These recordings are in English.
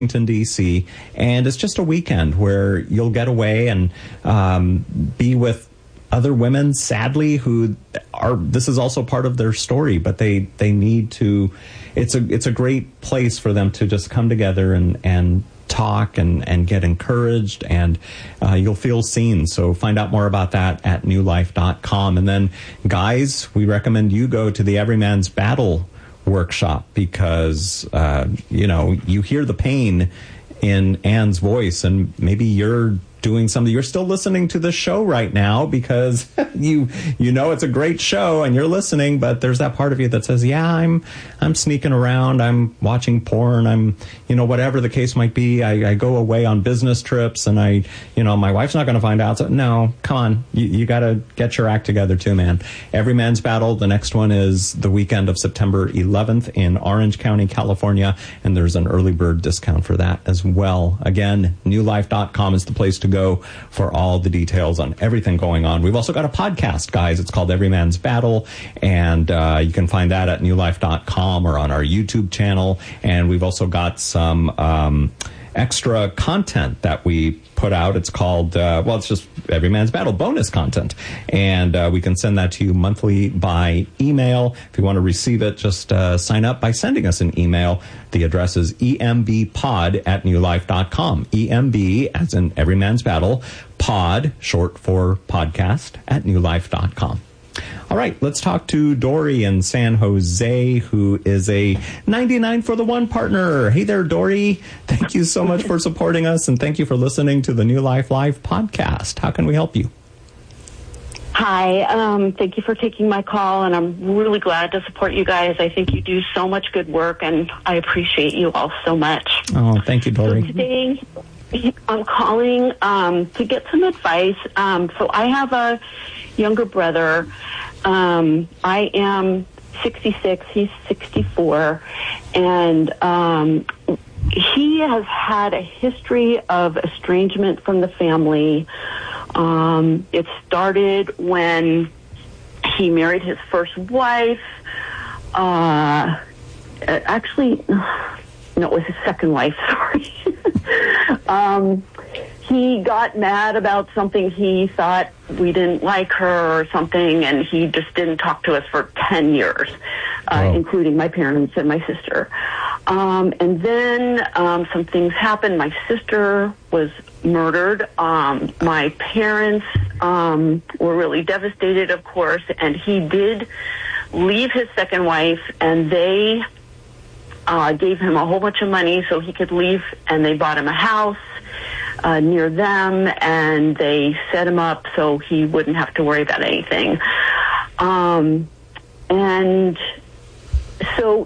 Washington, D.C., and it's just a weekend where you'll get away and be with other women, sadly, who are, this is also part of their story, but they need to, it's a great place for them to just come together and talk and get encouraged, and you'll feel seen. So find out more about that at newlife.com. And then, guys, we recommend you go to the Everyman's Battle workshop because, you hear the pain in Anne's voice, and maybe you're doing something. You're still listening to the show right now because you know it's a great show and you're listening, but there's that part of you that says, yeah, I'm sneaking around, I'm watching porn, I'm, whatever the case might be. I go away on business trips and my wife's not going to find out. So no, come on, you got to get your act together too, man. Everyman's Battle. The next one is the weekend of September 11th in Orange County, California, and there's an early bird discount for that as well. Again, newlife.com is the place to go for all the details on everything going on. We've also got a podcast, guys. It's called Everyman's Battle, and you can find that at newlife.com or on our YouTube channel. And we've also got some extra content that we put out. It's called, it's just Everyman's Battle bonus content. And we can send that to you monthly by email. If you want to receive it, just sign up by sending us an email. The address is embpod@newlife.com. EMB, as in Everyman's Battle, pod, short for podcast, at newlife.com. All right, let's talk to Dory in San Jose, who is a 99 for the One partner. Hey there, Dory. Thank you so much for supporting us, and thank you for listening to the New Life Live podcast. How can we help you? Hi, thank you for taking my call, and I'm really glad to support you guys. I think you do so much good work, and I appreciate you all so much. Oh, thank you, Dory. So today, I'm calling to get some advice. So I have a younger brother. I am 66, he's 64, and he has had a history of estrangement from the family. It started when he married his first wife. Actually, no, it was his second wife, sorry. He got mad about something. He thought we didn't like her or something, and he just didn't talk to us for 10 years, including my parents and my sister. And then some things happened. My sister was murdered. My parents were really devastated, of course, and he did leave his second wife, and they gave him a whole bunch of money so he could leave, and they bought him a house near them, and they set him up so he wouldn't have to worry about anything. And so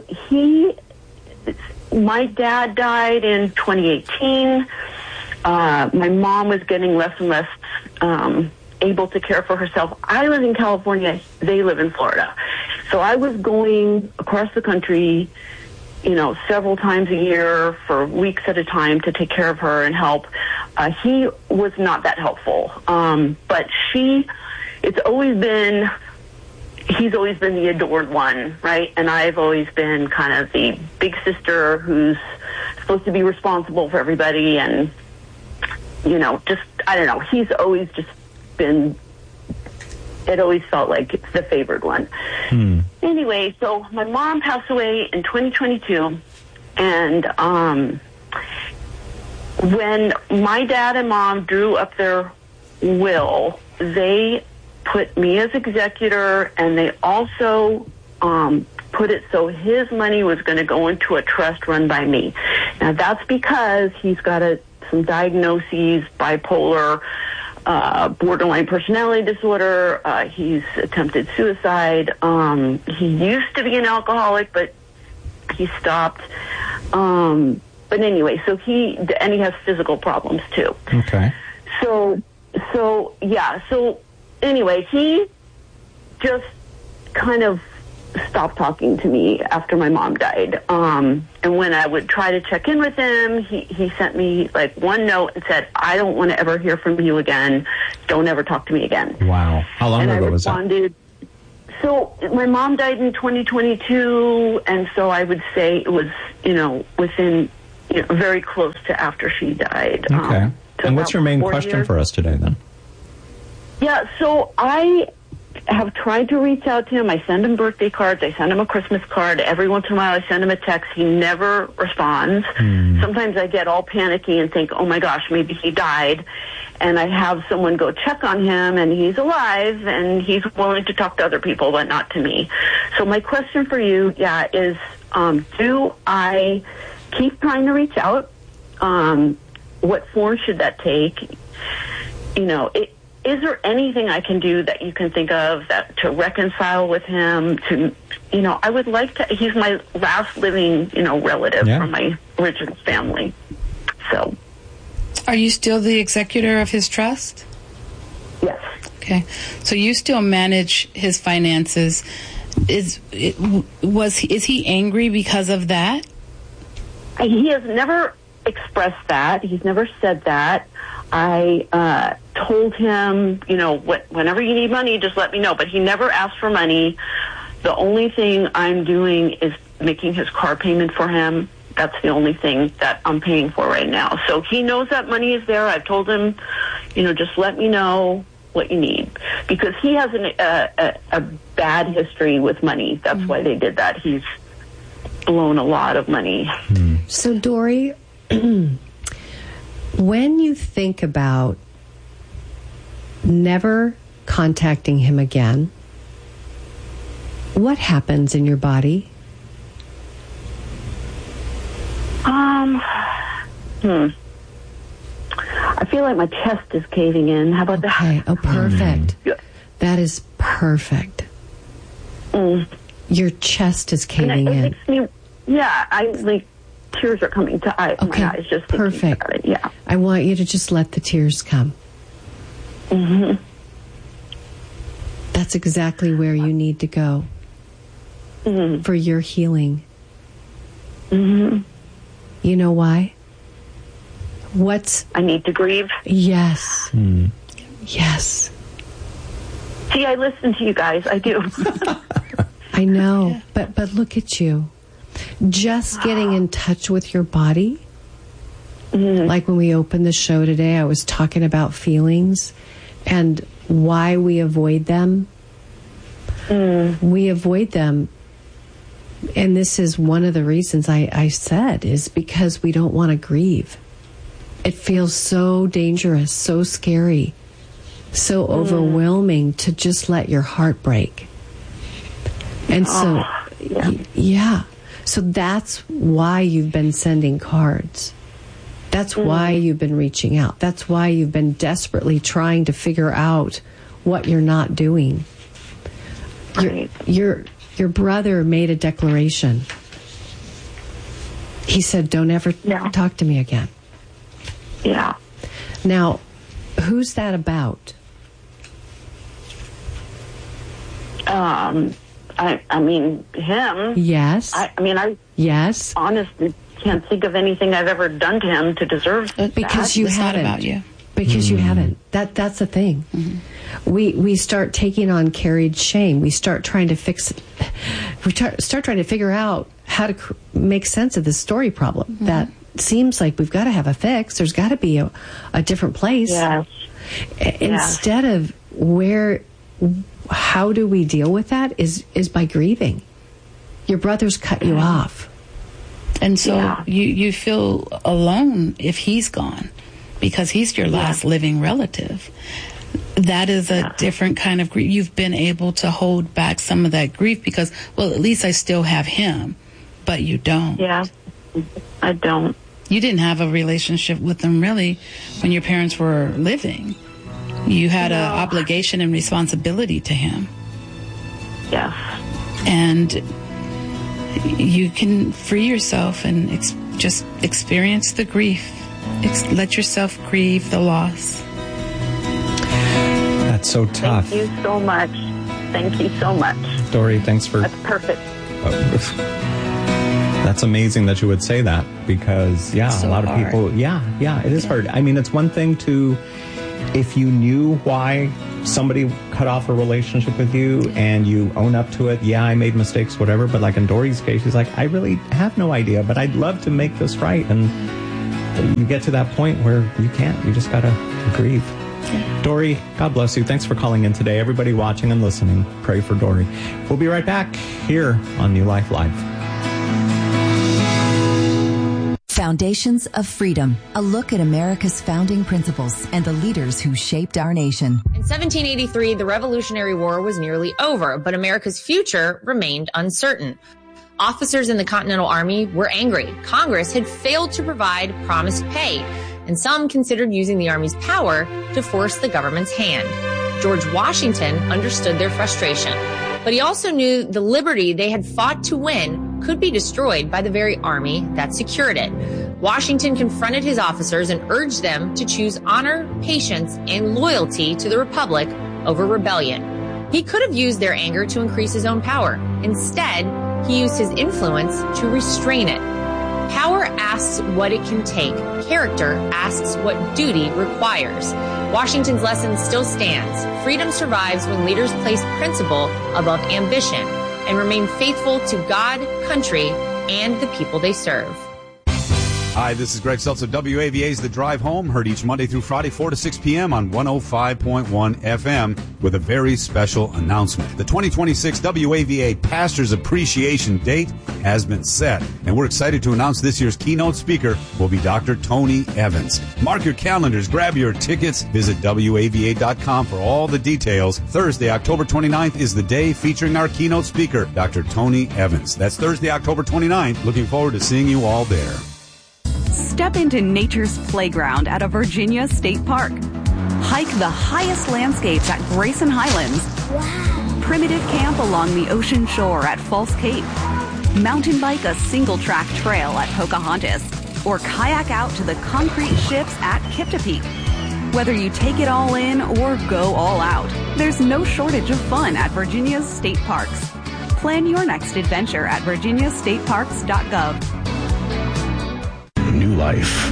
my dad died in 2018. My mom was getting less and less able to care for herself. I live in California. They live in Florida. So I was going across the country, several times a year for weeks at a time to take care of her and help. He was not that helpful. But he's always been the adored one, right? And I've always been kind of the big sister who's supposed to be responsible for everybody. And, I don't know. He's always just been, it always felt like it's the favored one. Anyway, so my mom passed away in 2022. And when my dad and mom drew up their will, they put me as executor, and they also put it so his money was going to go into a trust run by me. Now, that's because he's got some diagnoses, bipolar, borderline personality disorder. He's attempted suicide. He used to be an alcoholic, but he stopped. But anyway, so he has physical problems too. Okay. So anyway, he just kind of stopped talking to me after my mom died. And when I would try to check in with him, he sent me one note and said, "I don't want to ever hear from you again. Don't ever talk to me again." Wow. How long ago was that? So my mom died in 2022, and so I would say it was, within, very close to after she died. Okay. And what's your main question for us today, then? Yeah, so I have tried to reach out to him. I send him birthday cards. I send him a Christmas card. Every once in a while I send him a text. He never responds. Sometimes I get all panicky and think, oh my gosh, maybe he died. And I have someone go check on him, and he's alive, and he's willing to talk to other people, but not to me. So my question for you, is do I keep trying to reach out? What form should that take? Is there anything I can do that you can think of that to reconcile with him? I would like to. He's my last living, relative from my original family. So, are you still the executor of his trust? Yes. Okay, so you still manage his finances. Is he angry because of that? He has never expressed that. He's never said that. I told him, whenever you need money, just let me know. But he never asked for money. The only thing I'm doing is making his car payment for him. That's the only thing that I'm paying for right now. So he knows that money is there. I've told him, just let me know what you need. Because he has a bad history with money. That's why they did that. He's blown a lot of money. So, Dory, when you think about never contacting him again, what happens in your body? I feel like my chest is caving in. How about that? Oh, perfect. That is perfect. Your chest is caving in. It makes me, tears are coming to my eyes just thinking about it. Yeah. I want you to just let the tears come. That's exactly where you need to go for your healing. You know why? I need to grieve? Yes. Yes. See, I listen to you guys. I do. I know. But look at you. Just getting in touch with your body. Like when we opened the show today, I was talking about feelings and why we avoid them. We avoid them. And this is one of the reasons I said is because we don't want to grieve. It feels so dangerous, so scary, so overwhelming to just let your heart break. And so, so that's why you've been sending cards. That's why you've been reaching out. That's why you've been desperately trying to figure out what you're not doing. Right. Your brother made a declaration. He said, don't ever talk to me again. Yeah. Now, who's that about? I mean, him. Yes. I honestly can't think of anything I've ever done to him to deserve because that. you It's haven't. not about you. Because you haven't. That's the thing. We start taking on carried shame. We start trying to fix. We start trying to figure out how to make sense of this story problem that seems like we've got to have a fix. There's got to be a different place. Yes. Instead of how do we deal with that is by grieving. Your brother's cut you off. And so you feel alone if he's gone because he's your last living relative. That is a different kind of grief. You've been able to hold back some of that grief because, well, at least I still have him, but you don't. Yeah, I don't. You didn't have a relationship with them really when your parents were living. You had an obligation and responsibility to him. Yes. And you can free yourself and just experience the grief. Let yourself grieve the loss. That's so tough. Thank you so much. Thank you so much. Dory, thanks for... That's perfect. That's amazing that you would say that because, So a lot of people... Yeah, it is hard. I mean, it's one thing to... If you knew why somebody cut off a relationship with you and you own up to it, yeah, I made mistakes, whatever, but like in Dory's case, she's like, I really have no idea, but I'd love to make this right. And you get to that point where you can't. You just got to grieve. Yeah. Dory, God bless you. Thanks for calling in today. Everybody watching and listening, pray for Dory. We'll be right back here on New Life Live. Foundations of Freedom, a look at America's founding principles and the leaders who shaped our nation. In 1783, the Revolutionary War was nearly over, but America's future remained uncertain. Officers in the Continental Army were angry. Congress had failed to provide promised pay, and some considered using the Army's power to force the government's hand. George Washington understood their frustration, but he also knew the liberty they had fought to win could be destroyed by the very army that secured it. Washington confronted his officers and urged them to choose honor, patience, and loyalty to the Republic over rebellion. He could have used their anger to increase his own power. Instead, he used his influence to restrain it. Power asks what it can take. Character asks what duty requires. Washington's lesson still stands. Freedom survives when leaders place principle above ambition and remain faithful to God, country, and the people they serve. Hi, this is Greg Seltzer, WAVA's The Drive Home, heard each Monday through Friday, 4 to 6 p.m. on 105.1 FM with a very special announcement. The 2026 WAVA Pastors Appreciation Date has been set, and we're excited to announce this year's keynote speaker will be Dr. Tony Evans. Mark your calendars, grab your tickets, visit WAVA.com for all the details. Thursday, October 29th is the day featuring our keynote speaker, Dr. Tony Evans. That's Thursday, October 29th. Looking forward to seeing you all there. Step into nature's playground at a Virginia state park. Hike the highest landscapes at Grayson Highlands. Wow. Primitive camp along the ocean shore at False Cape. Mountain bike a single-track trail at Pocahontas. Or kayak out to the concrete ships at Kipta-Peak. Whether you take it all in or go all out, there's no shortage of fun at Virginia's state parks. Plan your next adventure at virginiastateparks.gov. New Life.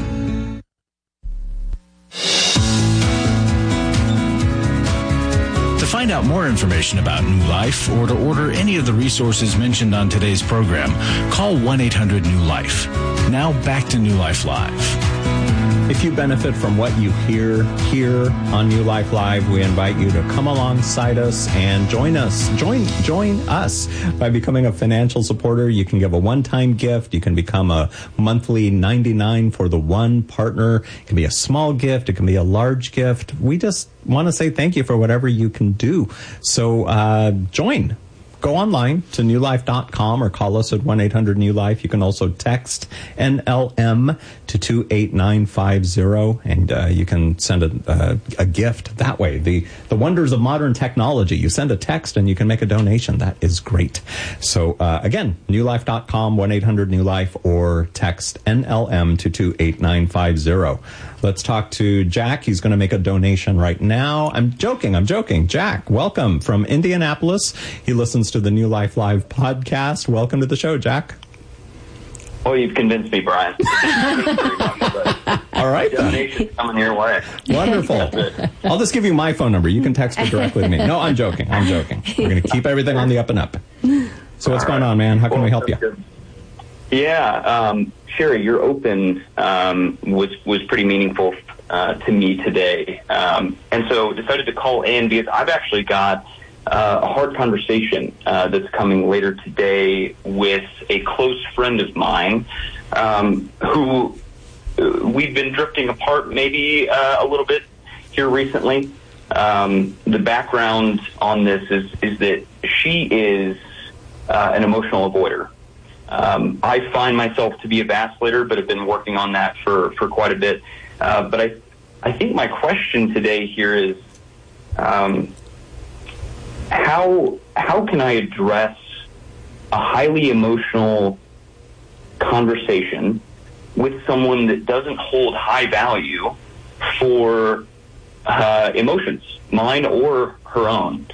To find out more information about New Life or to order any of the resources mentioned on today's program, call 1-800-NEW-LIFE. Now back to New Life Live. If you benefit from what you hear here on New Life Live, we invite you to come alongside us and join us. Join us by becoming a financial supporter. You can give a one-time gift. You can become a monthly $99 for the one partner. It can be a small gift. It can be a large gift. We just want to say thank you for whatever you can do. So join. Go online to newlife.com or call us at 1-800-NEW-LIFE. You can also text NLM to 28950, and you can send a gift that way. The wonders of modern technology. You send a text and you can make a donation. That is great. So again, newlife.com, 1-800-NEW-LIFE, or text NLM to 28950. Let's talk to Jack. He's going to make a donation right now. I'm joking. Jack, welcome from Indianapolis. He listens to the New Life Live podcast. Welcome to the show, Jack. Oh, you've convinced me, Brian. All right, donations coming your way. Wonderful. I'll just give you my phone number. You can text it directly to me. No, I'm joking. We're going to keep everything on the up and up. So what's going on, man? How can we help you? Good. Yeah, Sherry, your open was pretty meaningful to me today, and so decided to call in because I've actually got a hard conversation that's coming later today with a close friend of mine who we've been drifting apart maybe a little bit here recently. The background on this is that she is an emotional avoider. I find myself to be a vacillator, but have been working on that for quite a bit. But I think my question today here is, how can I address a highly emotional conversation with someone that doesn't hold high value for emotions, mine or her own?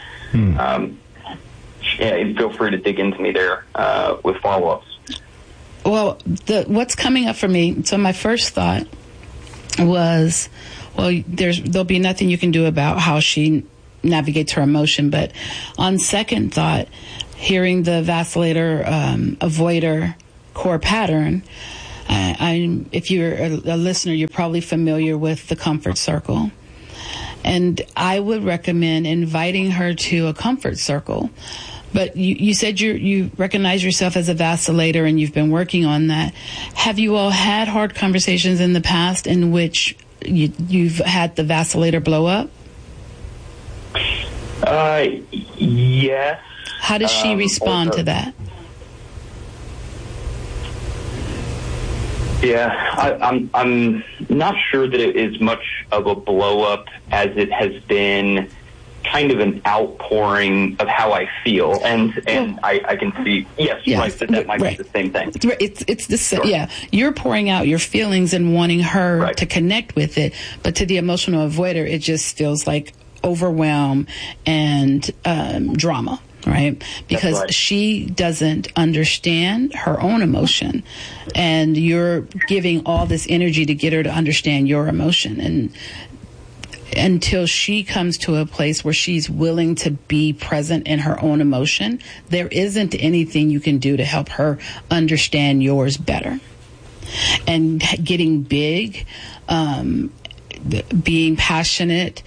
Yeah, feel free to dig into me there with follow-ups. Well, what's coming up for me, so my first thought was, well, there'll be nothing you can do about how she navigates her emotion. But on second thought, hearing the vacillator, avoider core pattern, if you're a listener, you're probably familiar with the comfort circle. And I would recommend inviting her to a comfort circle. But you said you recognize yourself as a vacillator and you've been working on that. Have you all had hard conversations in the past in which you've had the vacillator blow up? Yes. How does she respond to that? Yeah, I'm not sure that it is much of a blow up as it has been kind of an outpouring of how I feel, and I can see that might be the same thing. It's the same. Sure. Yeah, you're pouring out your feelings and wanting her to connect with it, but to the emotional avoider, it just feels like overwhelm and drama. Right? Because she doesn't understand her own emotion, and you're giving all this energy to get her to understand your emotion. And until she comes to a place where she's willing to be present in her own emotion, there isn't anything you can do to help her understand yours better. And getting big, being passionate,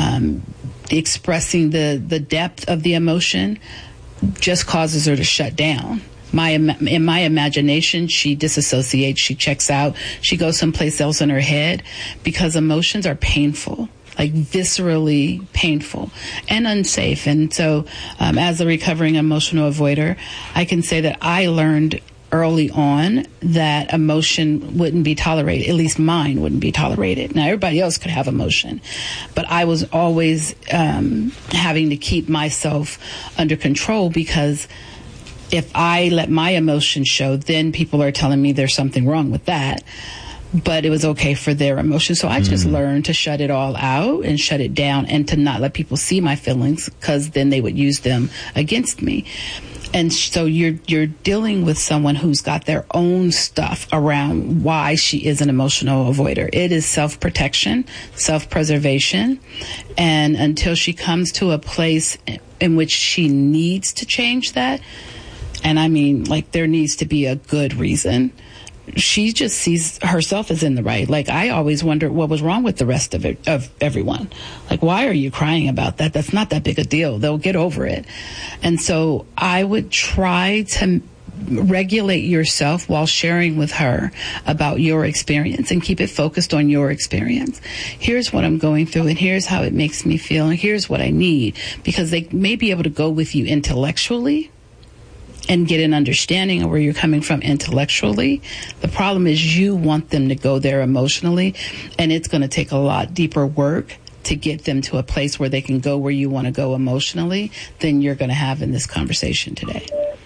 expressing the depth of the emotion just causes her to shut down. In my imagination, she disassociates, she checks out, she goes someplace else in her head, because emotions are painful, like viscerally painful and unsafe. And so as a recovering emotional avoider, I can say that I learned early on that emotion wouldn't be tolerated. At least mine wouldn't be tolerated. Now, everybody else could have emotion, but I was always having to keep myself under control, because if I let my emotion show, then people are telling me there's something wrong with that. But it was okay for their emotion. So I just learned to shut it all out and shut it down, and to not let people see my feelings, because then they would use them against me. And so you're dealing with someone who's got their own stuff around why she is an emotional avoider. It is self-protection, self-preservation. And until she comes to a place in which she needs to change that, and I mean, like, there needs to be a good reason, she just sees herself as in the right. Like, I always wondered what was wrong with the rest of everyone. Like, why are you crying about that? That's not that big a deal. They'll get over it. And so I would try to regulate yourself while sharing with her about your experience, and keep it focused on your experience. Here's what I'm going through, and here's how it makes me feel, and here's what I need, because they may be able to go with you intellectually and get an understanding of where you're coming from intellectually. The problem is you want them to go there emotionally, and it's going to take a lot deeper work to get them to a place where they can go where you want to go emotionally than you're going to have in this conversation today.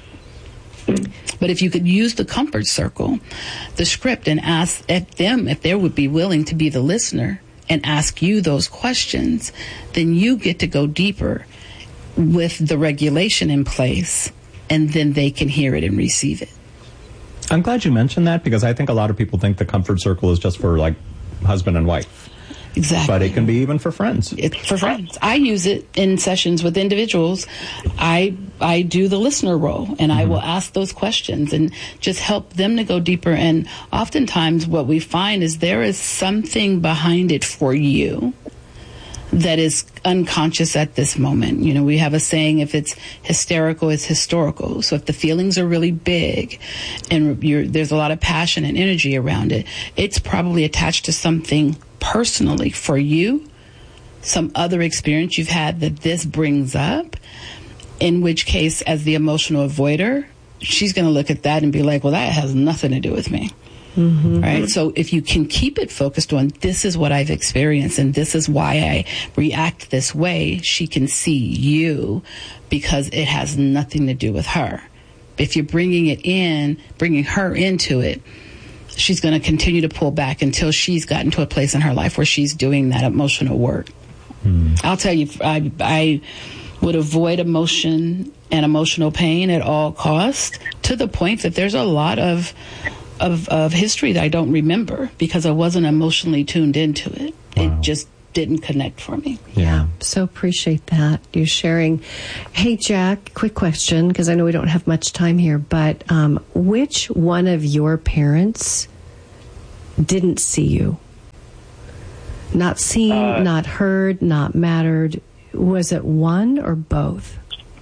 But if you could use the comfort circle, the script, and ask them if they would be willing to be the listener and ask you those questions, then you get to go deeper with the regulation in place, and then they can hear it and receive it. I'm glad you mentioned that, because I think a lot of people think the comfort circle is just for, like, husband and wife. Exactly. But it can be even for friends. For friends. I use it in sessions with individuals. I do the listener role, and I will ask those questions and just help them to go deeper. And oftentimes what we find is there is something behind it for you that is unconscious at this moment. You know, we have a saying, if it's hysterical, it's historical. So if the feelings are really big and there's a lot of passion and energy around it, it's probably attached to something personally for you, some other experience you've had that this brings up, in which case, as the emotional avoider, she's going to look at that and be like, well, that has nothing to do with me. Right? So if you can keep it focused on, this is what I've experienced and this is why I react this way, she can see you, because it has nothing to do with her. If you're bringing her into it, she's going to continue to pull back until she's gotten to a place in her life where she's doing that emotional work. I'll tell you, I would avoid emotion and emotional pain at all costs, to the point that there's a lot of history that I don't remember because I wasn't emotionally tuned into it. Wow. It just didn't connect for me. Yeah. So appreciate that, you sharing. Hey, Jack, quick question, because I know we don't have much time here, but which one of your parents didn't see you? Not seen, not heard, not mattered. Was it one or both?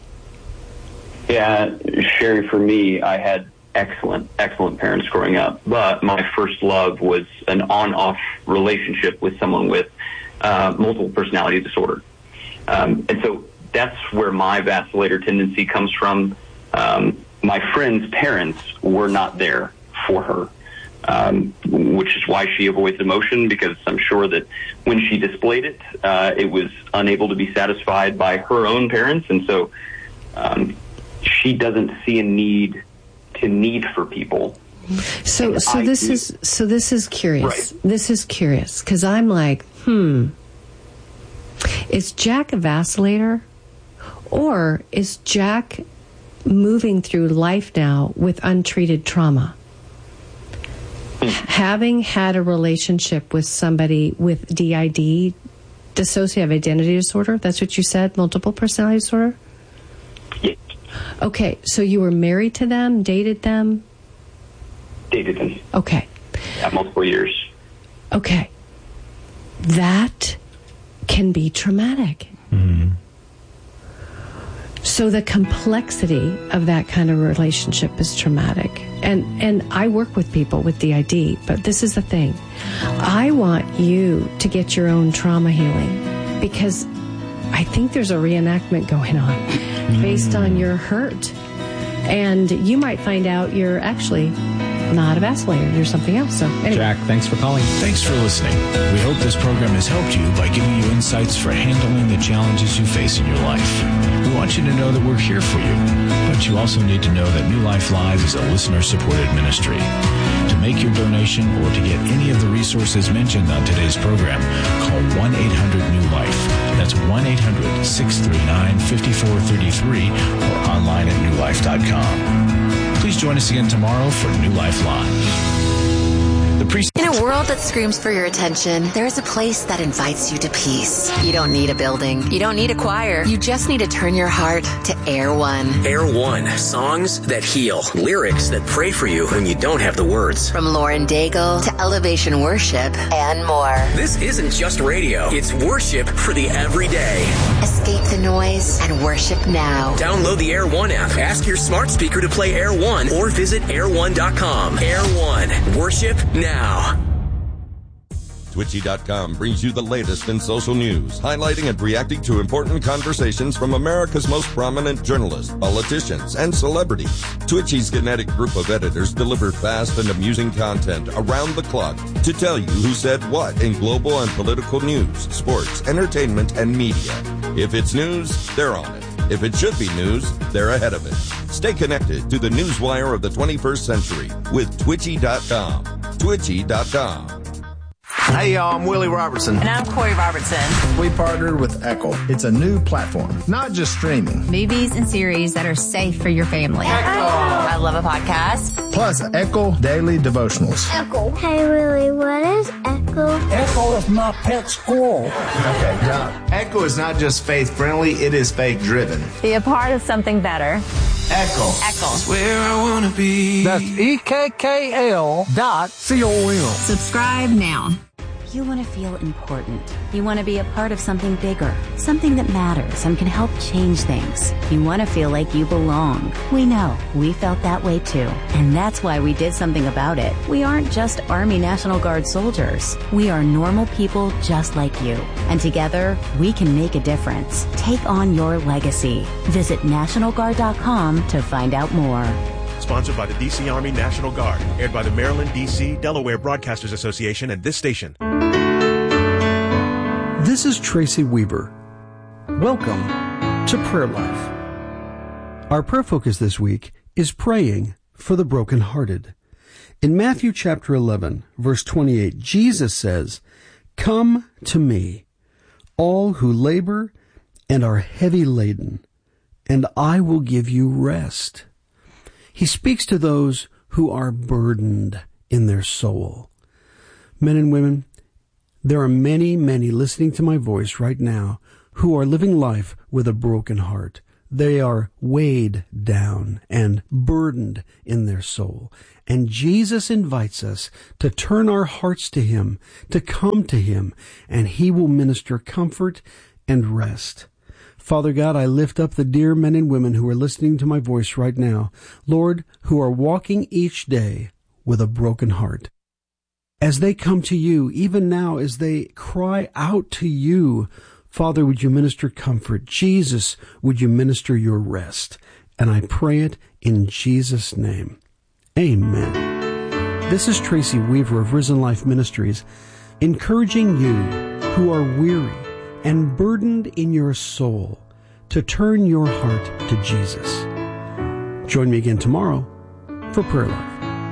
Yeah, Sherry, for me, I had excellent parents growing up, but my first love was an on-off relationship with someone with multiple personality disorder. And so that's where my vacillator tendency comes from. My friend's parents were not there for her, which is why she avoids emotion, because I'm sure that when she displayed it, it was unable to be satisfied by her own parents. And so she doesn't see a need for people. So this is curious. Right. This is curious, because I'm like, is Jack a vacillator, or is Jack moving through life now with untreated trauma? Having had a relationship with somebody with DID, dissociative identity disorder, that's what you said, multiple personality disorder? Yes. Okay, so you were married to them, dated them? Dated them. Okay. Yeah, multiple years. Okay. That can be traumatic. Mm-hmm. So the complexity of that kind of relationship is traumatic. And I work with people with DID, but this is the thing. I want you to get your own trauma healing, because I think there's a reenactment going on based on your hurt. And you might find out you're actually not a vacillator, you're something else. So anyway. Jack, thanks for calling. Thanks for listening. We hope this program has helped you by giving you insights for handling the challenges you face in your life. We want you to know that we're here for you, but you also need to know that New Life Live is a listener-supported ministry. To make your donation or to get any of the resources mentioned on today's program, call 1-800-NEW-LIFE. That's 1-800-639-5433 or online at newlife.com. Please join us again tomorrow for New Life Live. In a world that screams for your attention, there is a place that invites you to peace. You don't need a building. You don't need a choir. You just need to turn your heart to Air One. Air One. Songs that heal. Lyrics that pray for you when you don't have the words. From Lauren Daigle to Elevation Worship and more. This isn't just radio. It's worship for the everyday. Escape the noise and worship now. Download the Air One app. Ask your smart speaker to play Air One or visit air1.com. Air One. Worship now. Twitchy.com brings you the latest in social news, highlighting and reacting to important conversations from America's most prominent journalists, politicians, and celebrities. Twitchy's kinetic group of editors deliver fast and amusing content around the clock to tell you who said what in global and political news, sports, entertainment, and media. If it's news, they're on it. If it should be news, they're ahead of it. Stay connected to the newswire of the 21st century with Twitchy.com. Twitchy.com. Hey y'all, I'm Willie Robertson. And I'm Corey Robertson. We partnered with Echo. It's a new platform, not just streaming. Movies and series that are safe for your family. Echo. I love a podcast. Plus Echo Daily Devotionals. Echo. Hey Willie, what is Echo? Echo is my pet squirrel. Okay, John. Echo is not just faith-friendly, it is faith-driven. Be a part of something better. Echo. Echo. That's where I want to be. That's EKKL.com. Subscribe now. You want to feel important. You want to be a part of something bigger, something that matters and can help change things. You want to feel like you belong. We know. We felt that way too. And that's why we did something about it. We aren't just Army National Guard soldiers. We are normal people just like you. And together, we can make a difference. Take on your legacy. Visit NationalGuard.com to find out more. Sponsored by the D.C. Army National Guard. Aired by the Maryland, D.C., Delaware Broadcasters Association and this station. This is Tracy Weber. Welcome to Prayer Life. Our prayer focus this week is praying for the brokenhearted. In Matthew chapter 11, verse 28, Jesus says, "Come to me, all who labor and are heavy laden, and I will give you rest." He speaks to those who are burdened in their soul. Men and women, There are many, many listening to my voice right now who are living life with a broken heart. They are weighed down and burdened in their soul. And Jesus invites us to turn our hearts to Him, to come to Him, and He will minister comfort and rest. Father God, I lift up the dear men and women who are listening to my voice right now, Lord, who are walking each day with a broken heart. As they come to you, even now as they cry out to you, Father, would you minister comfort? Jesus, would you minister your rest? And I pray it in Jesus' name. Amen. This is Tracy Weaver of Risen Life Ministries, encouraging you who are weary and burdened in your soul to turn your heart to Jesus. Join me again tomorrow for Prayer Life.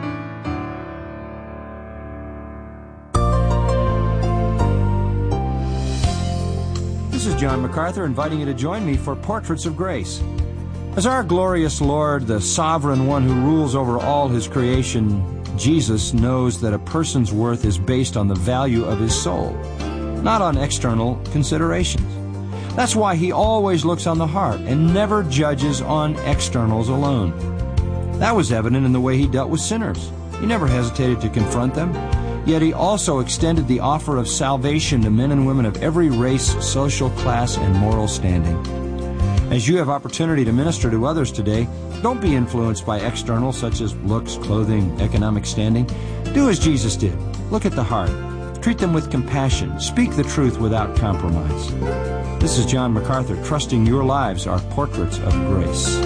This is John MacArthur inviting you to join me for Portraits of Grace. As our glorious Lord, the sovereign one who rules over all His creation, Jesus knows that a person's worth is based on the value of his soul, not on external considerations. That's why He always looks on the heart and never judges on externals alone. That was evident in the way He dealt with sinners. He never hesitated to confront them. Yet He also extended the offer of salvation to men and women of every race, social class, and moral standing. As you have opportunity to minister to others today, don't be influenced by externals such as looks, clothing, economic standing. Do as Jesus did. Look at the heart. Treat them with compassion. Speak the truth without compromise. This is John MacArthur, trusting your lives are portraits of grace.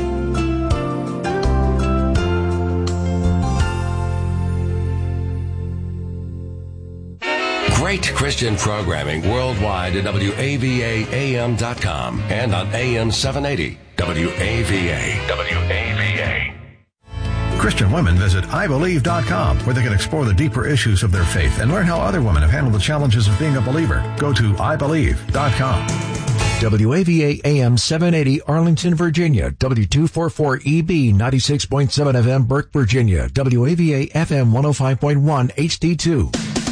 Great Christian programming worldwide at WAVAAM.com and on AM 780 WAVA. WAVA. Christian women visit IBelieve.com, where they can explore the deeper issues of their faith and learn how other women have handled the challenges of being a believer. Go to IBelieve.com. WAVA AM 780 Arlington, Virginia. W244EB 96.7 FM Burke, Virginia. WAVA FM 105.1 HD2.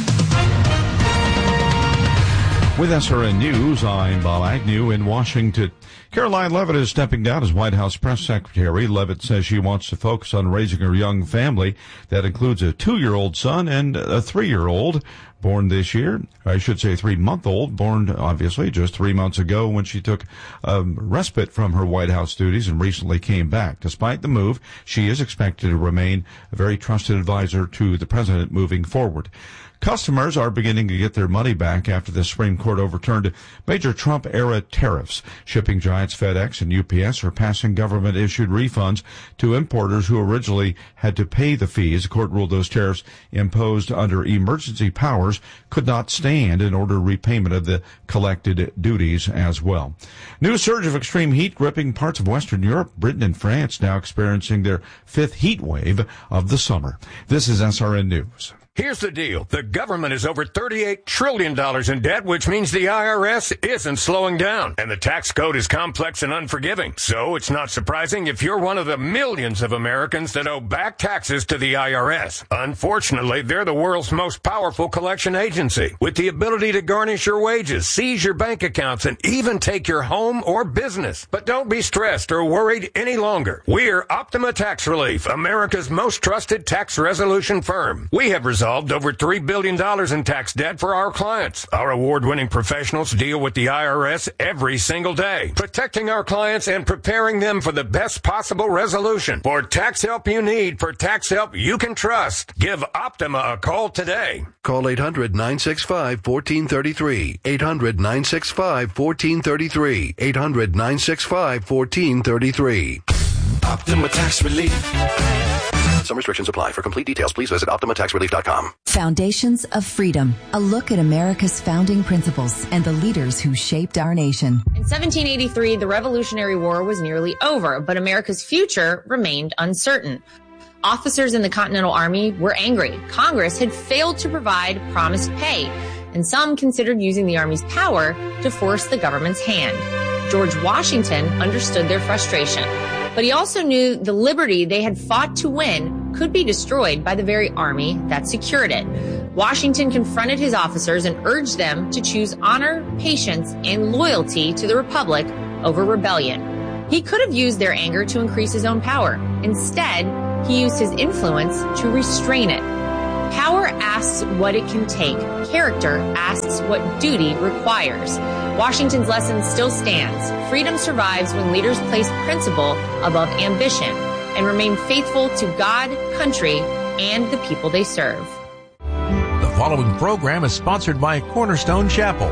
With SRN News, I'm Bob Agnew in Washington. Caroline Leavitt is stepping down as White House press secretary. Leavitt says she wants to focus on raising her young family. That includes a 2-year-old son and a 3-year-old born this year. I should say 3-month-old, born obviously just 3 months ago when she took respite from her White House duties and recently came back. Despite the move, she is expected to remain a very trusted advisor to the president moving forward. Customers are beginning to get their money back after the Supreme Court overturned major Trump-era tariffs. Shipping giants FedEx and UPS are passing government-issued refunds to importers who originally had to pay the fees. The court ruled those tariffs imposed under emergency powers could not stand and ordered repayment of the collected duties as well. New surge of extreme heat gripping parts of Western Europe. Britain and France now experiencing their 5th heat wave of the summer. This is SRN News. Here's the deal. The government is over $38 trillion in debt, which means the IRS isn't slowing down. And the tax code is complex and unforgiving. So it's not surprising if you're one of the millions of Americans that owe back taxes to the IRS. Unfortunately, they're the world's most powerful collection agency, with the ability to garnish your wages, seize your bank accounts, and even take your home or business. But don't be stressed or worried any longer. We're Optima Tax Relief, America's most trusted tax resolution firm. We have resolved over $3 billion in tax debt for our clients. Our award-winning professionals deal with the IRS every single day, protecting our clients and preparing them for the best possible resolution. For tax help you need, for tax help you can trust, give Optima a call today. Call 800-965-1433. 800-965-1433. 800-965-1433. Optima Tax Relief. Some restrictions apply. For complete details, please visit OptimaTaxRelief.com. Foundations of Freedom, a look at America's founding principles and the leaders who shaped our nation. In 1783, the Revolutionary War was nearly over, but America's future remained uncertain. Officers in the Continental Army were angry. Congress had failed to provide promised pay, and some considered using the Army's power to force the government's hand. George Washington understood their frustration, but he also knew the liberty they had fought to win could be destroyed by the very army that secured it. Washington confronted his officers and urged them to choose honor, patience, and loyalty to the Republic over rebellion. He could have used their anger to increase his own power. Instead, he used his influence to restrain it. Power asks what it can take. Character asks what duty requires. Washington's lesson still stands. Freedom survives when leaders place principle above ambition and remain faithful to God, country, and the people they serve. The following program is sponsored by Cornerstone Chapel.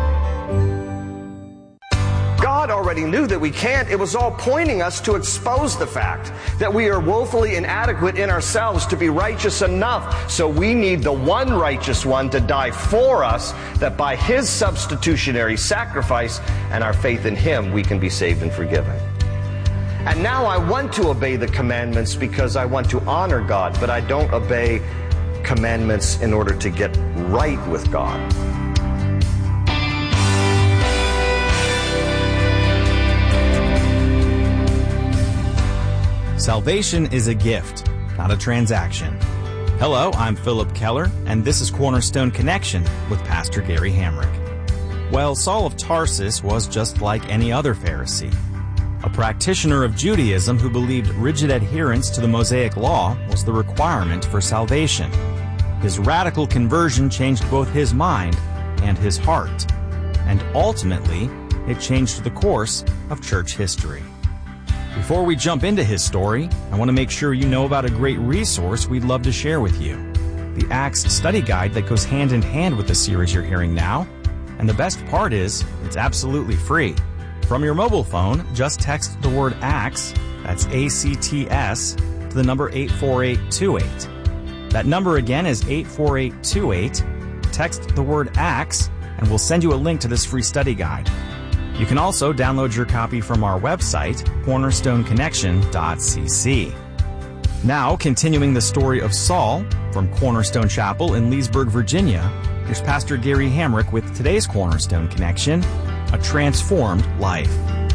God already knew that we can't. It was all pointing us to expose the fact that we are woefully inadequate in ourselves to be righteous enough. So we need the one righteous one to die for us, that by his substitutionary sacrifice and our faith in him, we can be saved and forgiven. And now I want to obey the commandments because I want to honor God, but I don't obey commandments in order to get right with God. Salvation is a gift, not a transaction. Hello, I'm Philip Keller, and this is Cornerstone Connection with Pastor Gary Hamrick. Well, Saul of Tarsus was just like any other Pharisee, a practitioner of Judaism who believed rigid adherence to the Mosaic Law was the requirement for salvation. His radical conversion changed both his mind and his heart, and ultimately, it changed the course of church history. Before we jump into his story, I want to make sure you know about a great resource we'd love to share with you. The Acts study guide that goes hand in hand with the series you're hearing now. And the best part is, it's absolutely free. From your mobile phone, just text the word ACTS, that's ACTS, to the number 84828. That number again is 84828. Text the word ACTS, and we'll send you a link to this free study guide. You can also download your copy from our website, cornerstoneconnection.cc. Now, continuing the story of Saul from Cornerstone Chapel in Leesburg, Virginia, here's Pastor Gary Hamrick with today's Cornerstone Connection, A Transformed Life.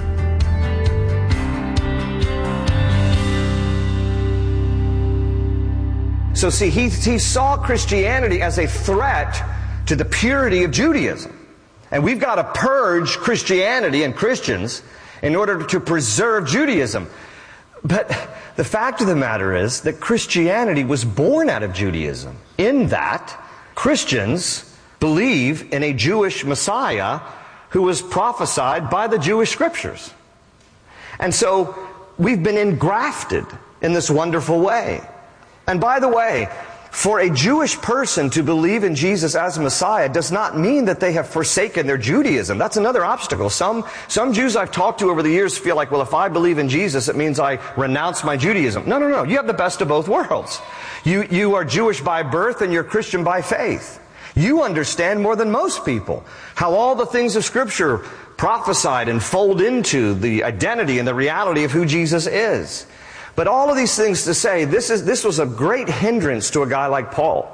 So see, he saw Christianity as a threat to the purity of Judaism. And we've got to purge Christianity and Christians in order to preserve Judaism. But the fact of the matter is that Christianity was born out of Judaism, in that Christians believe in a Jewish Messiah who was prophesied by the Jewish Scriptures. And so we've been engrafted in this wonderful way. And by the way, for a Jewish person to believe in Jesus as Messiah does not mean that they have forsaken their Judaism. That's another obstacle. Some Jews I've talked to over the years feel like, well, if I believe in Jesus, it means I renounce my Judaism. No. You have the best of both worlds. You are Jewish by birth and you're Christian by faith. You understand more than most people how all the things of Scripture prophesied and fold into the identity and the reality of who Jesus is. But all of these things to say, this was a great hindrance to a guy like Paul.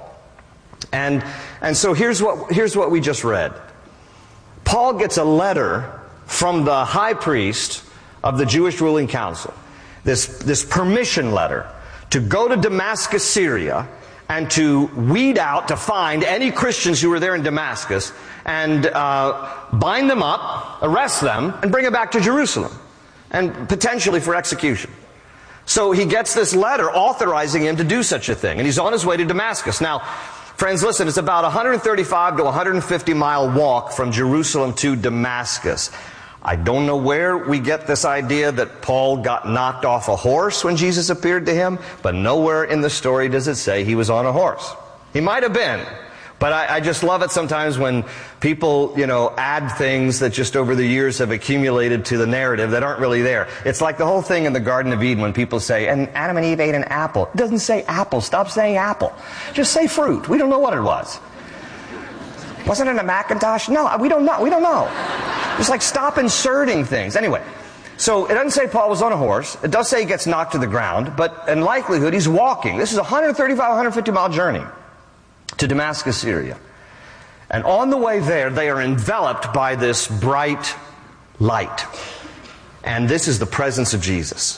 And so here's what we just read. Paul gets a letter from the high priest of the Jewish ruling council. This permission letter to go to Damascus, Syria, and to weed out, to find any Christians who were there in Damascus, and bind them up, arrest them, and bring them back to Jerusalem, and potentially for execution. So he gets this letter authorizing him to do such a thing, and he's on his way to Damascus. Now, friends, listen, it's about 135 to 150 mile walk from Jerusalem to Damascus. I don't know where we get this idea that Paul got knocked off a horse when Jesus appeared to him, but nowhere in the story does it say he was on a horse. He might have been. But I just love it sometimes when people, add things that just over the years have accumulated to the narrative that aren't really there. It's like the whole thing in the Garden of Eden when people say, and Adam and Eve ate an apple. It doesn't say apple. Stop saying apple. Just say fruit. We don't know what it was. Wasn't it a Macintosh? No, we don't know. We don't know. Just like stop inserting things. Anyway, so it doesn't say Paul was on a horse. It does say he gets knocked to the ground, but in likelihood he's walking. This is a 135, 150 mile journey to Damascus, Syria. And on the way there, they are enveloped by this bright light. And this is the presence of Jesus.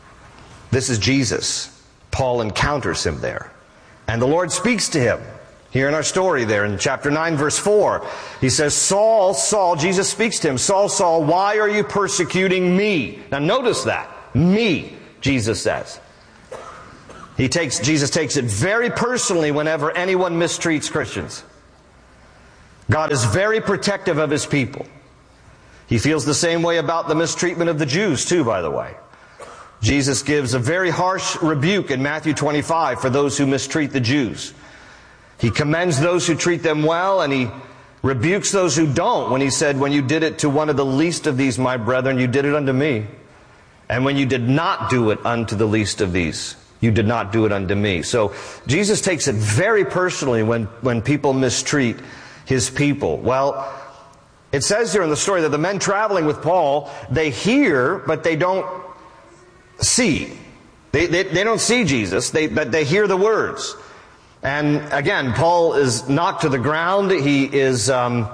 This is Jesus. Paul encounters him there. And the Lord speaks to him. Here in our story there in chapter 9, verse 4, he says, Saul, Saul, Jesus speaks to him, Saul, Saul, why are you persecuting me? Now notice that. Me, Jesus says. Jesus takes it very personally whenever anyone mistreats Christians. God is very protective of His people. He feels the same way about the mistreatment of the Jews too, by the way. Jesus gives a very harsh rebuke in Matthew 25 for those who mistreat the Jews. He commends those who treat them well, and He rebukes those who don't when He said, when you did it to one of the least of these, my brethren, you did it unto me. And when you did not do it unto the least of these, you did not do it unto me. So Jesus takes it very personally when people mistreat His people. Well, it says here in the story that the men traveling with Paul, they hear, but they don't see. They don't see Jesus, but they hear the words. And again, Paul is knocked to the ground. He is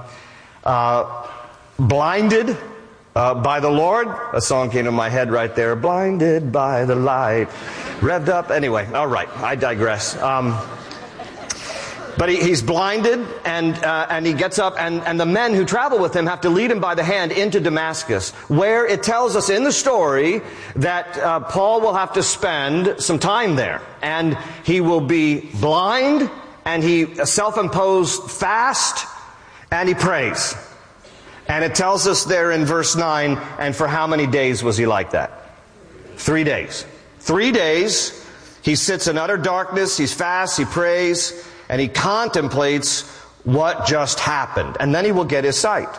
blinded by the Lord. A song came to my head right there. Blinded by the light. Revved up. Anyway, all right. I digress. But he's blinded, and he gets up, and the men who travel with him have to lead him by the hand into Damascus, where it tells us in the story that Paul will have to spend some time there. And he will be blind, and he self-imposed fast, and he prays. And it tells us there in verse 9, and for how many days was he like that? 3 days. 3 days, he sits in utter darkness, he's fast, he prays, and he contemplates what just happened. And then he will get his sight.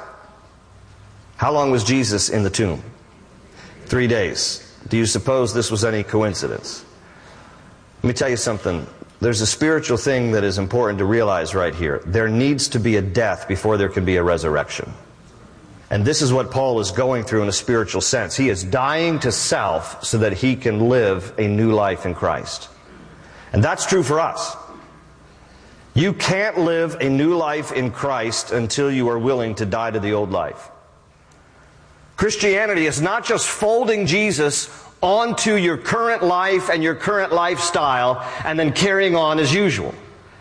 How long was Jesus in the tomb? 3 days. Do you suppose this was any coincidence? Let me tell you something. There's a spiritual thing that is important to realize right here. There needs to be a death before there can be a resurrection. And this is what Paul is going through in a spiritual sense. He is dying to self so that he can live a new life in Christ. And that's true for us. You can't live a new life in Christ until you are willing to die to the old life. Christianity is not just folding Jesus onto your current life and your current lifestyle and then carrying on as usual.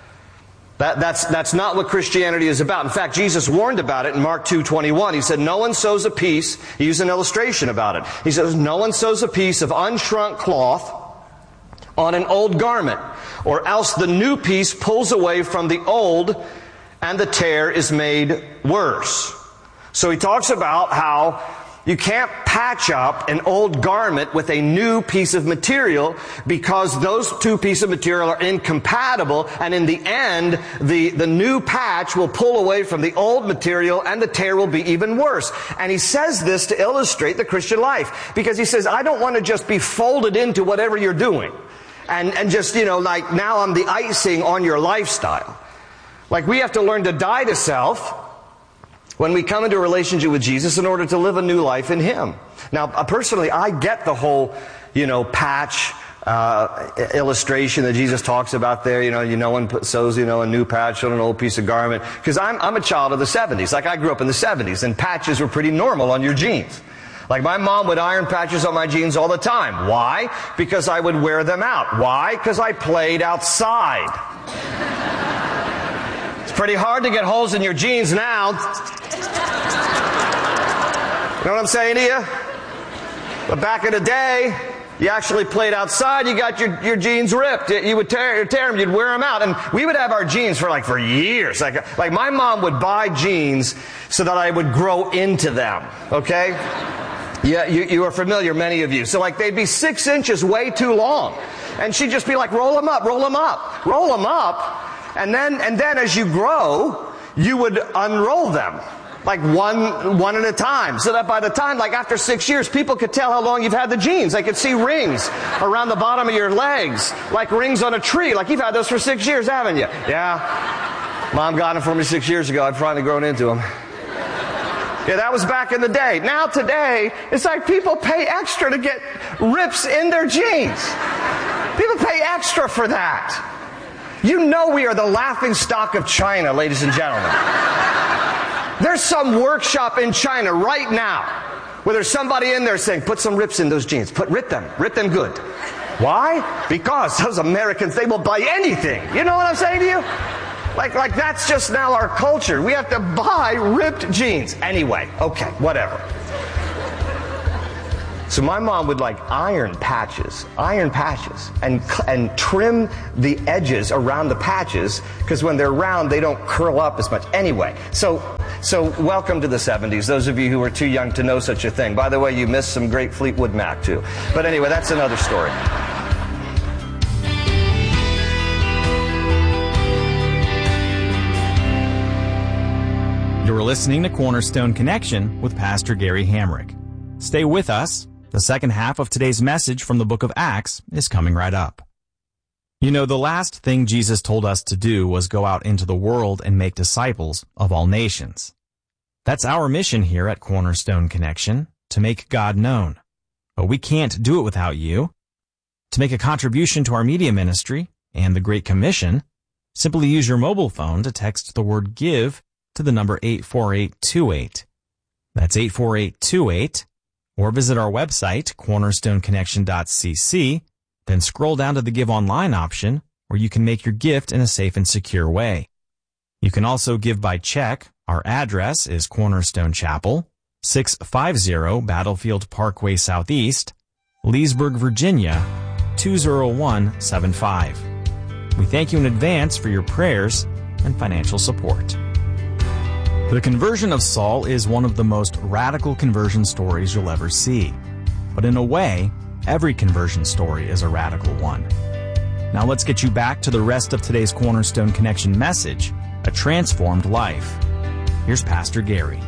That's not what Christianity is about. In fact, Jesus warned about it in Mark 2:21. He said, no one sews a piece, he used an illustration about it. He says, no one sews a piece of unshrunk cloth on an old garment, or else the new piece pulls away from the old and the tear is made worse. So he talks about how you can't patch up an old garment with a new piece of material because those two pieces of material are incompatible, and in the end, the new patch will pull away from the old material and the tear will be even worse. And he says this to illustrate the Christian life, because he says, I don't want to just be folded into whatever you're doing and just, like now I'm the icing on your lifestyle. Like we have to learn to die to self when we come into a relationship with Jesus in order to live a new life in Him. Now, personally, I get the whole, patch illustration that Jesus talks about there. No one sews, a new patch on an old piece of garment. Because I'm a child of the 70s. Like I grew up in the 70s, and patches were pretty normal on your jeans. Like my mom would iron patches on my jeans all the time. Why? Because I would wear them out. Why? Because I played outside. It's pretty hard to get holes in your jeans now. You know what I'm saying to you? But back in the day, you actually played outside, you got your jeans ripped. You would tear them, you'd wear them out. And we would have our jeans for years. Like my mom would buy jeans so that I would grow into them. Okay? Yeah, you are familiar, many of you. So they'd be 6 inches way too long. And she'd just be like, roll them up, roll them up, roll them up. And then as you grow, you would unroll them. Like one at a time. So that by the time, after 6 years, people could tell how long you've had the jeans. They could see rings around the bottom of your legs. Like rings on a tree. Like you've had those for 6 years, haven't you? Yeah. Mom got them for me 6 years ago. I'd finally grown into them. Yeah, that was back in the day. Now today, it's like people pay extra to get rips in their jeans. People pay extra for that. We are the laughing stock of China, ladies and gentlemen. There's some workshop in China right now where there's somebody in there saying, put some rips in those jeans. Rip them good. Why? Because those Americans, they will buy anything. You know what I'm saying to you? Like that's just now our culture. We have to buy ripped jeans. Anyway, okay, whatever. So my mom would like iron patches, and trim the edges around the patches, because when they're round, they don't curl up as much. Anyway, so welcome to the 70s, those of you who are too young to know such a thing. By the way, you missed some great Fleetwood Mac, too. But anyway, that's another story. You're listening to Cornerstone Connection with Pastor Gary Hamrick. Stay with us. The second half of today's message from the book of Acts is coming right up. You know, the last thing Jesus told us to do was go out into the world and make disciples of all nations. That's our mission here at Cornerstone Connection, to make God known. But we can't do it without you. To make a contribution to our media ministry and the Great Commission, simply use your mobile phone to text the word GIVE to the number 84828. That's 84828. Or visit our website, cornerstoneconnection.cc, then scroll down to the Give Online option, where you can make your gift in a safe and secure way. You can also give by check. Our address is Cornerstone Chapel, 650 Battlefield Parkway Southeast, Leesburg, Virginia, 20175. We thank you in advance for your prayers and financial support. The conversion of Saul is one of the most radical conversion stories you'll ever see. But in a way, every conversion story is a radical one. Now let's get you back to the rest of today's Cornerstone Connection message, A Transformed Life. Here's Pastor Gary.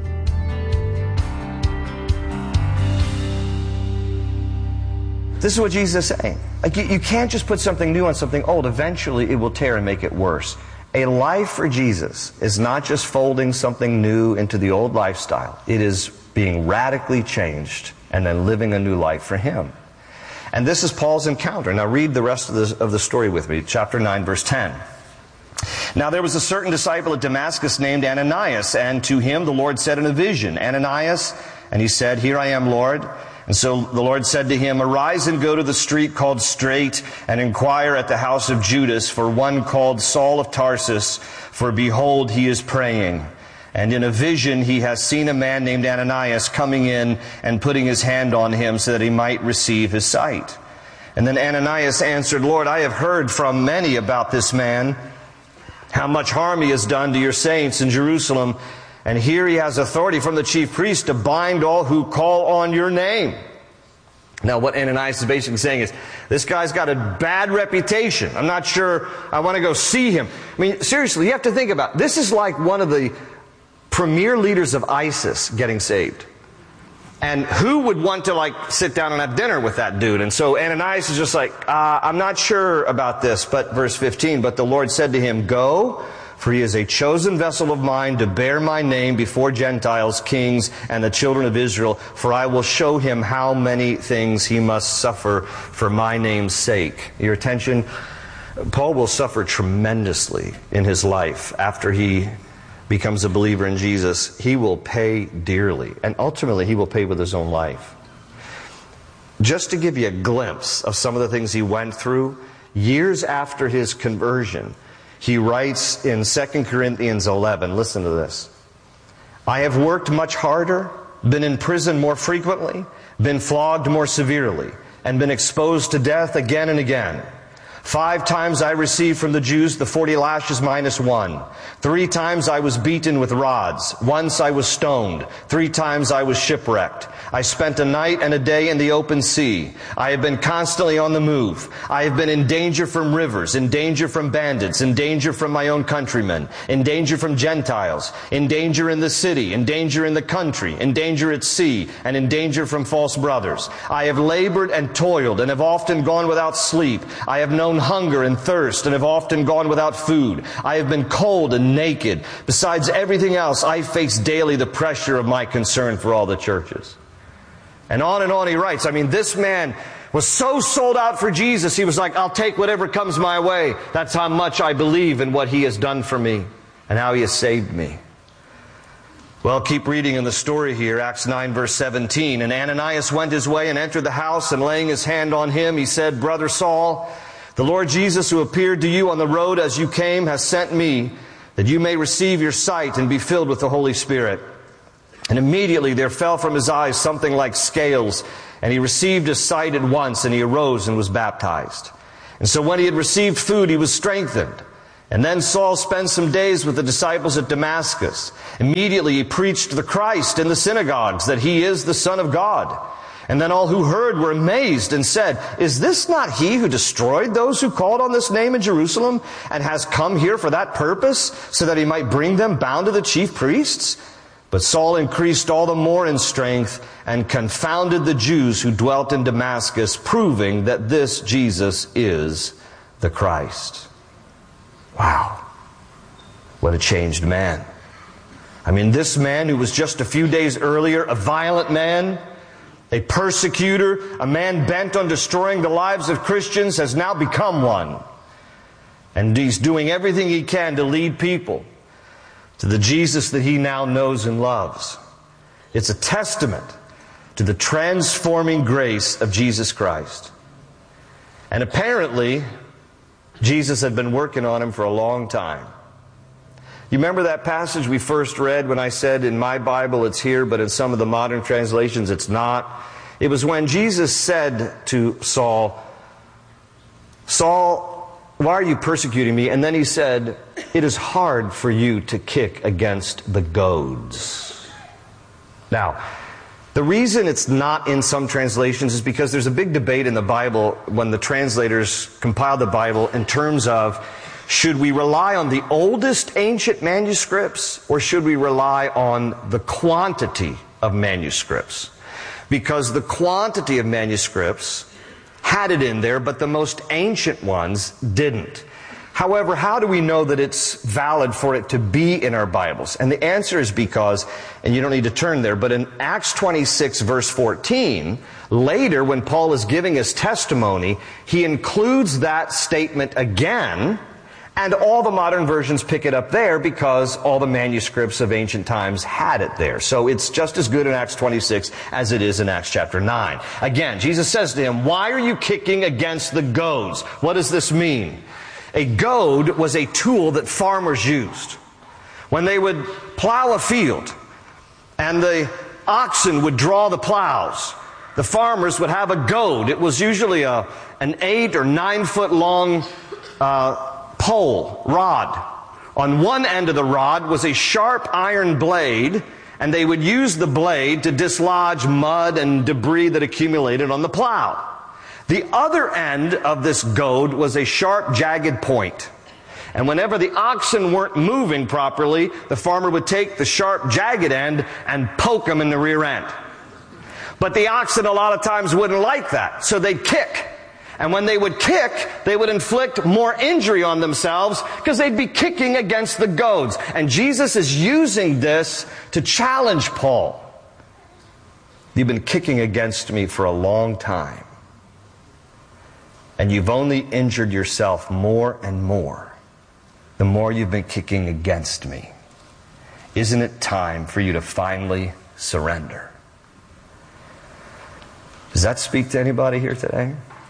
This is what Jesus is saying. Like you can't just put something new on something old. Eventually it will tear and make it worse. A life for Jesus is not just folding something new into the old lifestyle. It is being radically changed and then living a new life for Him. And this is Paul's encounter. Now read the rest of the story with me. Chapter 9, verse 10. Now there was a certain disciple at Damascus named Ananias, and to him the Lord said in a vision, Ananias, and he said, Here I am, Lord. And so the Lord said to him, Arise and go to the street called Straight, and inquire at the house of Judas for one called Saul of Tarsus, for behold, he is praying. And in a vision he has seen a man named Ananias coming in and putting his hand on him so that he might receive his sight. And then Ananias answered, Lord, I have heard from many about this man, how much harm he has done to your saints in Jerusalem. And here he has authority from the chief priest to bind all who call on your name. Now what Ananias is basically saying is, this guy's got a bad reputation. I'm not sure I want to go see him. I mean, seriously, you have to think about it. This is like one of the premier leaders of ISIS getting saved. And who would want to sit down and have dinner with that dude? And so Ananias is just like, I'm not sure about this. But verse 15, but the Lord said to him, Go, for he is a chosen vessel of mine to bear my name before Gentiles, kings, and the children of Israel. For I will show him how many things he must suffer for my name's sake. Your attention? Paul will suffer tremendously in his life after he becomes a believer in Jesus. He will pay dearly, and ultimately he will pay with his own life. Just to give you a glimpse of some of the things he went through, years after his conversion, he writes in 2 Corinthians 11, listen to this. I have worked much harder, been in prison more frequently, been flogged more severely, and been exposed to death again and again. 5 times I received from the Jews the 40 lashes minus 1. 3 times I was beaten with rods. Once I was stoned. 3 times I was shipwrecked. I spent a night and a day in the open sea. I have been constantly on the move. I have been in danger from rivers, in danger from bandits, in danger from my own countrymen, in danger from Gentiles, in danger in the city, in danger in the country, in danger at sea, and in danger from false brothers. I have labored and toiled and have often gone without sleep. I have known hunger and thirst and have often gone without food. I have been cold and naked. Besides everything else, I face daily the pressure of my concern for all the churches. And on he writes. I mean, this man was so sold out for Jesus, he was like, I'll take whatever comes my way. That's how much I believe in what he has done for me and how he has saved me. Well, keep reading in the story here, Acts 9, verse 17. And Ananias went his way and entered the house, and laying his hand on him, he said, Brother Saul, The Lord Jesus, who appeared to you on the road as you came, has sent me, that you may receive your sight and be filled with the Holy Spirit." And immediately there fell from his eyes something like scales, and he received his sight at once, and he arose and was baptized. And so when he had received food, he was strengthened. And then Saul spent some days with the disciples at Damascus. Immediately he preached the Christ in the synagogues, that he is the Son of God. And then all who heard were amazed and said, "Is this not he who destroyed those who called on this name in Jerusalem, and has come here for that purpose, so that he might bring them bound to the chief priests?" But Saul increased all the more in strength and confounded the Jews who dwelt in Damascus, proving that this Jesus is the Christ. Wow. What a changed man. I mean, this man who was just a few days earlier a violent man, a persecutor, a man bent on destroying the lives of Christians, has now become one. And he's doing everything he can to lead people to the Jesus that he now knows and loves. It's a testament to the transforming grace of Jesus Christ. And apparently, Jesus had been working on him for a long time. You remember that passage we first read when I said in my Bible it's here, but in some of the modern translations it's not? It was when Jesus said to Saul, "Saul, why are you persecuting me?" And then he said, "It is hard for you to kick against the goads." Now, the reason it's not in some translations is because there's a big debate in the Bible when the translators compile the Bible in terms of, should we rely on the oldest ancient manuscripts, or should we rely on the quantity of manuscripts? Because the quantity of manuscripts had it in there, but the most ancient ones didn't. However, how do we know that it's valid for it to be in our Bibles? And the answer is because, and you don't need to turn there, but in Acts 26 verse 14, later when Paul is giving his testimony, he includes that statement again, and all the modern versions pick it up there because all the manuscripts of ancient times had it there. So it's just as good in Acts 26 as it is in Acts chapter 9. Again, Jesus says to him, "Why are you kicking against the goads?" What does this mean? A goad was a tool that farmers used. When they would plow a field and the oxen would draw the plows, the farmers would have a goad. It was usually an 8 or 9 foot long pole, rod. On one end of the rod was a sharp iron blade, and they would use the blade to dislodge mud and debris that accumulated on the plow. The other end of this goad was a sharp, jagged point. And whenever the oxen weren't moving properly, the farmer would take the sharp, jagged end and poke them in the rear end. But the oxen a lot of times wouldn't like that, so they'd kick. And when they would kick, they would inflict more injury on themselves because they'd be kicking against the goads. And Jesus is using this to challenge Paul. You've been kicking against me for a long time. And you've only injured yourself more and more the more you've been kicking against me. Isn't it time for you to finally surrender? Does that speak to anybody here today?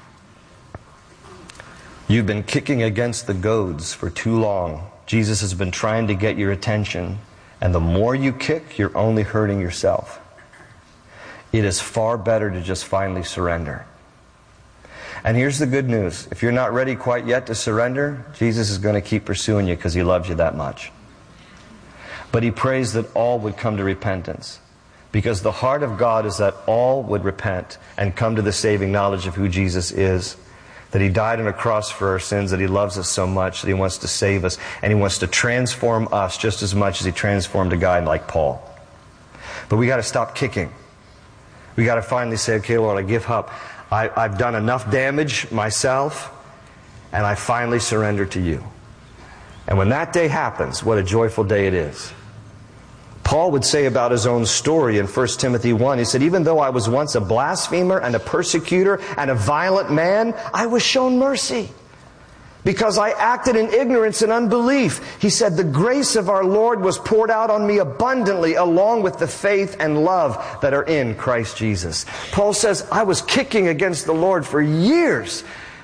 You've been kicking against the goads for too long. Jesus has been trying to get your attention, and the more you kick, you're only hurting yourself. It is far better to just finally surrender. And here's the good news. If you're not ready quite yet to surrender, Jesus is going to keep pursuing you because He loves you that much. But He prays that all would come to repentance, because the heart of God is that all would repent and come to the saving knowledge of who Jesus is, that He died on a cross for our sins, that He loves us so much that He wants to save us, and He wants to transform us just as much as He transformed a guy like Paul. But we got to stop kicking. We got to finally say, okay, Lord, I give up. I've done enough damage myself, and I finally surrender to You. And when that day happens, what a joyful day it is. Paul would say about his own story in 1 Timothy 1, he said, even though I was once a blasphemer and a persecutor and a violent man, I was shown mercy because I acted in ignorance and unbelief. He said, the grace of our Lord was poured out on me abundantly along with the faith and love that are in Christ Jesus. Paul says, I was kicking against the Lord for years,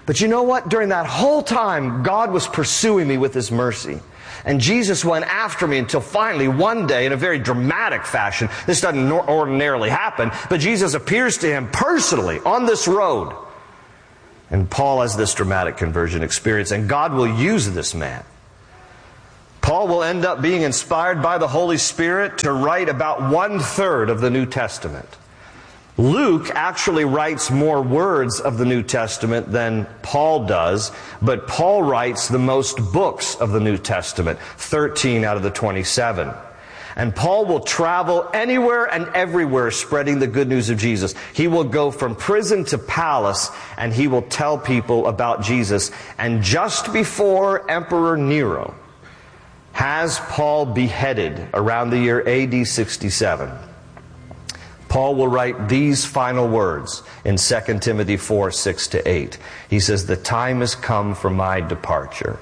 But you know what? During that whole time, God was pursuing me with His mercy. And Jesus went after me until finally one day, in a very dramatic fashion, this doesn't ordinarily happen, but Jesus appears to him personally on this road. And Paul has this dramatic conversion experience, and God will use this man. Paul will end up being inspired by the Holy Spirit to write about 1/3 of the New Testament. Luke actually writes more words of the New Testament than Paul does, but Paul writes the most books of the New Testament, 13 out of the 27. And Paul will travel anywhere and everywhere spreading the good news of Jesus. He will go from prison to palace, and he will tell people about Jesus. And just before Emperor Nero has Paul beheaded around the year AD 67, Paul will write these final words in 2 Timothy 4, 6-8. He says, "The time has come for my departure."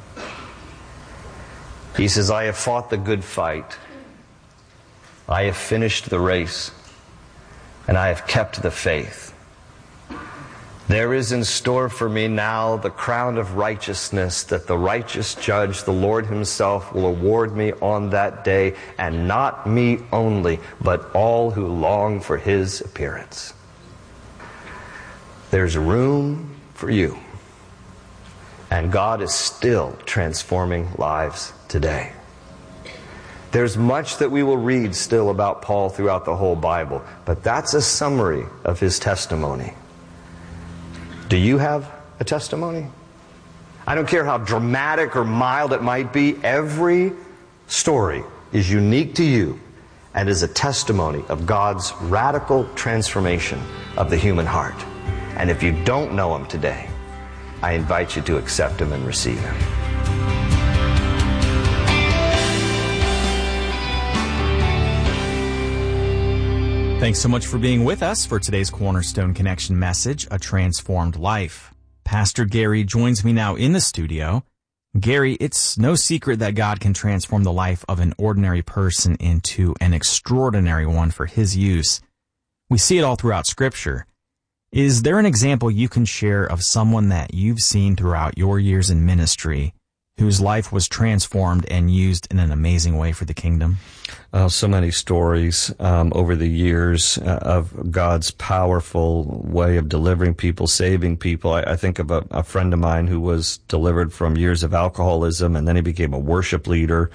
He says, "I have fought the good fight. I have finished the race, and I have kept the faith. There is in store for me now the crown of righteousness that the righteous judge, the Lord Himself, will award me on that day, and not me only, but all who long for His appearance." There's room for you. And God is still transforming lives today. There's much that we will read still about Paul throughout the whole Bible, but that's a summary of his testimony. Do you have a testimony? I don't care how dramatic or mild it might be, every story is unique to you and is a testimony of God's radical transformation of the human heart. And if you don't know Him today, I invite you to accept Him and receive Him. Thanks so much for being with us for today's Cornerstone Connection message, A Transformed Life. Pastor Gary joins me now in the studio. Gary, it's no secret that God can transform the life of an ordinary person into an extraordinary one for His use. We see it all throughout Scripture. Is there an example you can share of someone that you've seen throughout your years in ministry whose life was transformed and used in an amazing way for the kingdom? So many stories over the years of God's powerful way of delivering people, saving people. I think of a friend of mine who was delivered from years of alcoholism, and then he became a worship leader.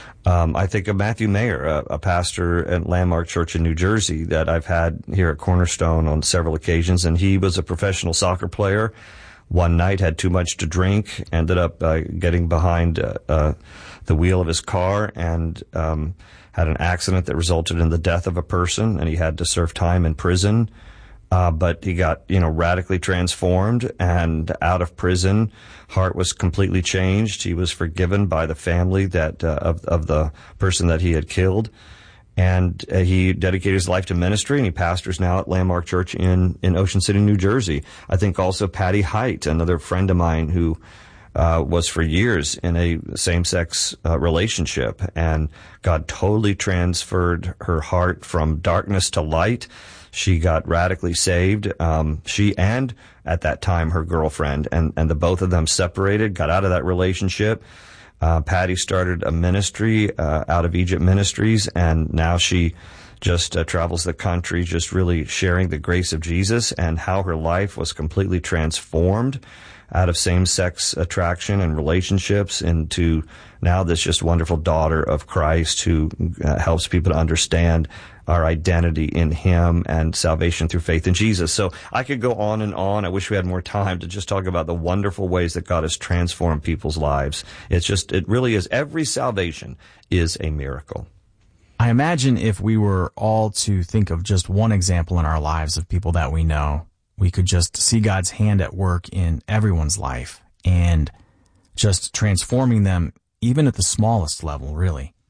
I think of Matthew Mayer, a pastor at Landmark Church in New Jersey that I've had here at Cornerstone on several occasions, and he was a professional soccer player. One night had too much to drink, ended up getting behind the wheel of his car and had an accident that resulted in the death of a person, and he had to serve time in prison. But he got, radically transformed, and out of prison, heart was completely changed. He was forgiven by the family that of the person that he had killed. And he dedicated his life to ministry, and he pastors now at Landmark Church in Ocean City, New Jersey. I think also Patty Height, another friend of mine who was for years in a same-sex relationship, and God totally transferred her heart from darkness to light. She got radically saved. She and, at that time, her girlfriend, and the both of them separated, got out of that relationship. Patty started a ministry out of Egypt Ministries, and now she just travels the country just really sharing the grace of Jesus and how her life was completely transformed out of same-sex attraction and relationships into now this just wonderful daughter of Christ who helps people to understand our identity in Him and salvation through faith in Jesus. So I could go on and on. I wish we had more time to just talk about the wonderful ways that God has transformed people's lives. It really is. Every salvation is a miracle. I imagine if we were all to think of just one example in our lives of people that we know, we could just see God's hand at work in everyone's life and just transforming them even at the smallest level, really.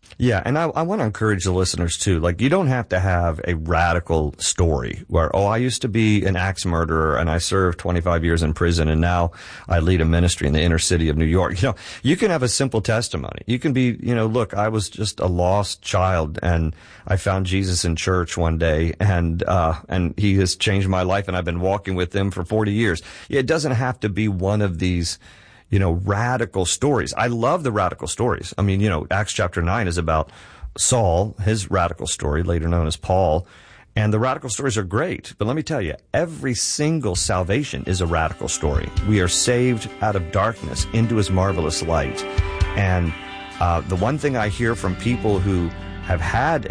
Yeah, and I want to encourage the listeners, too. Like, you don't have to have a radical story where, I used to be an axe murderer and I served 25 years in prison and now I lead a ministry in the inner city of New York. You can have a simple testimony. You can be, look, I was just a lost child and I found Jesus in church one day and he has changed my life and I've been walking with him for 40 years. It doesn't have to be one of these radical stories. I love the radical stories. I mean, Acts chapter 9 is about Saul, his radical story, later known as Paul. And the radical stories are great. But let me tell you, every single salvation is a radical story. We are saved out of darkness into his marvelous light. And the one thing I hear from people who have had